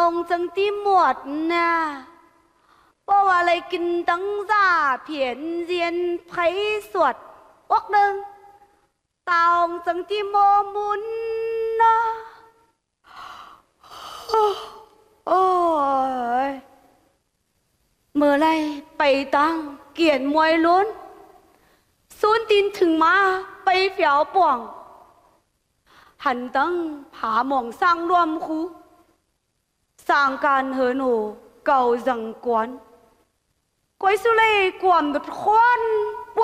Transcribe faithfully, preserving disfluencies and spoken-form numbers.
องจังที่หมดนะเพราะว่าอะไรกินตั้งจ่าเพียนเรียนไพสวดวักหนึ่งตองจังที่โมมุนนะโอ้ยเมื่อไรไปตั้งเกียรติมวยล้นซูนตินถึงมาไปเฟียวป่วงหันตั้งผาหมองสร้างรวมคูสร้างการเหินโหเก่าจังกวนกวยสุเล่กวนดุดควัน